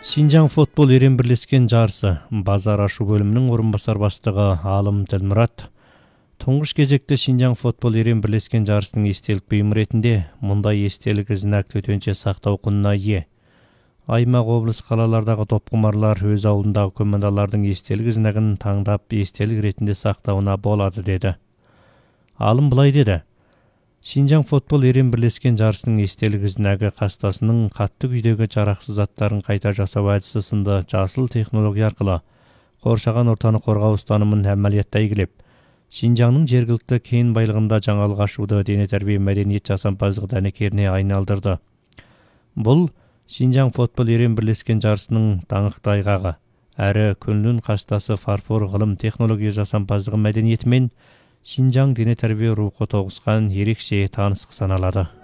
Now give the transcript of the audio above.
Шинжаң футбол ерен бірлескен жарысы базар ашу бөлімінің орынбасар бастығы Алым Ділмұрат тұңғыш кезекте Шинжаң футбол ерен бірлескен жарысының естелік бұйым ретінде мұндай естелік знак төтенше сақтау құнына ие. Аймақ облыс қалалардағы топқұмарлар өз ауылындағы командалардың естелік знагын таңдап естелік ретінде сақтауына болады деді. Алым былай деді: Шинжаң футбол ерен бірлескен жарысының естелік знагы қастасының қатты күйдегі жарақсыз заттарын қайта жасау әдісі сынды жасыл технология арқылы қоршаған ортаны қорғау ұстанымын әмәлиятта игілеп, Шинжаңның жергілікті кен байлығында жаңалық ашуды дене тәрбие мәдениет жасампаздық дәнекеріне айналдырды. Бұл Шинжаң футбол ерен бірлескен жарысының даңқты айғағы, әрі күннің қастасы фарфор ғылым технология жасампаздығы мәдениетімен Шинжаң дене тәрбие рухы тоғысқан ерекше танысық саналады.